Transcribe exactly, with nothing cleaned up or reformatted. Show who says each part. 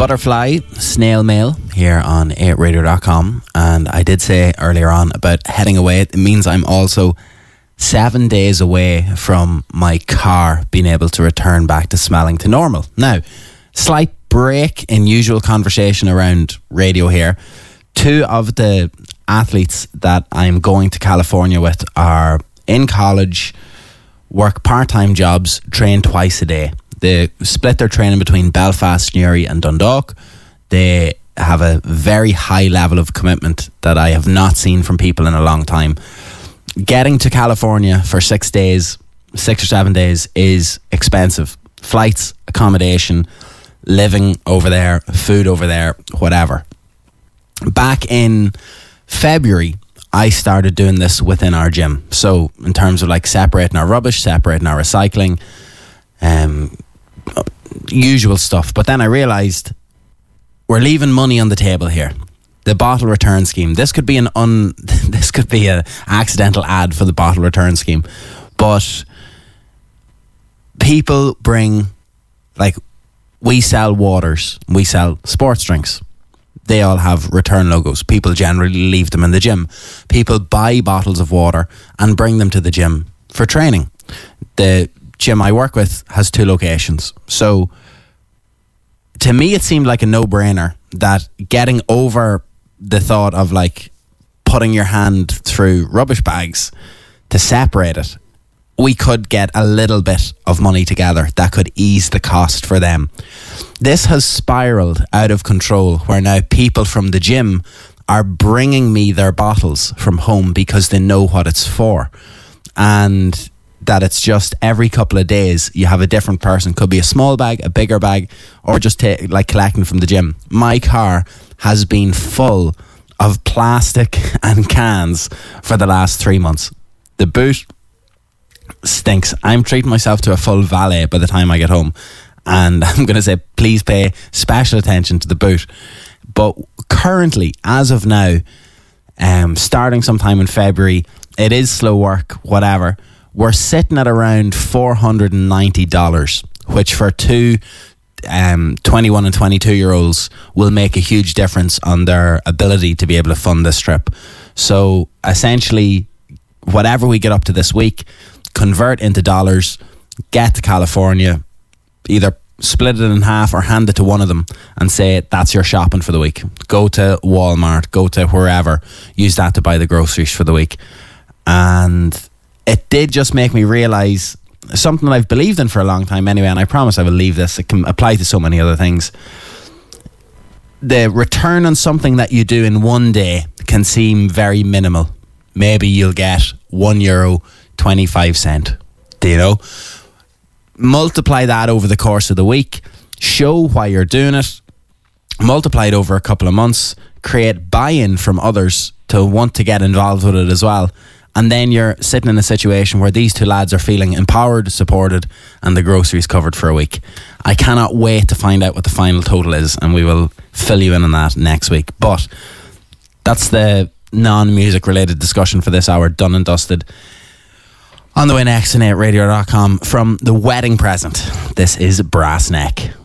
Speaker 1: Butterfly, Snail Mail here on eight radio dot com. And I did say earlier on about heading away. It means I'm also seven days away from my car being able to return back to smelling to normal. Now, slight break in usual conversation around radio here. Two of the athletes that I'm going to California with are in college, work part-time jobs, train twice a day. They split their training between Belfast, Newry and Dundalk. They have a very high level of commitment that I have not seen from people in a long time. Getting to California for six days, six or seven days is expensive. Flights, accommodation, living over there, food over there, whatever. Back in February, I started doing this within our gym. So in terms of like separating our rubbish, separating our recycling, um, usual stuff. But then I realised we're leaving money on the table here. The bottle return scheme. This could be an un. This could be a accidental ad for the bottle return scheme, but people bring, like, we sell waters, we sell sports drinks. They all have return logos. People generally leave them in the gym. People buy bottles of water and bring them to the gym for training. The gym I work with has two locations. So to me, it seemed like a no-brainer that getting over the thought of like putting your hand through rubbish bags to separate it, we could get a little bit of money together that could ease the cost for them. This has spiraled out of control where now people from the gym are bringing me their bottles from home because they know what it's for, and that it's just every couple of days you have a different person. Could be a small bag, a bigger bag, or just take, like collecting from the gym. My car has been full of plastic and cans for the last three months. The boot stinks. I'm treating myself to a full valet by the time I get home, and I'm going to say please pay special attention to the boot. But currently, as of now, um, starting sometime in February, it is slow work, whatever, we're sitting at around four hundred ninety dollars, which for two um, twenty-one and twenty-two year olds will make a huge difference on their ability to be able to fund this trip. So essentially, whatever we get up to this week, convert into dollars, get to California, either split it in half or hand it to one of them and say that's your shopping for the week. Go to Walmart, go to wherever, use that to buy the groceries for the week. And it did just make me realise something that I've believed in for a long time anyway, and I promise I will leave this. It can apply to so many other things. The return on something that you do in one day can seem very minimal. Maybe you'll get one euro twenty-five cent. Do you know? Multiply that over the course of the week. Show why you're doing it. Multiply it over a couple of months. Create buy-in from others to want to get involved with it as well. And then you're sitting in a situation where these two lads are feeling empowered, supported, and the groceries covered for a week. I cannot wait to find out what the final total is, and we will fill you in on that next week. But that's the non-music related discussion for this hour, done and dusted. On the way next on eight radio dot com, from The Wedding Present, this is Brass Neck.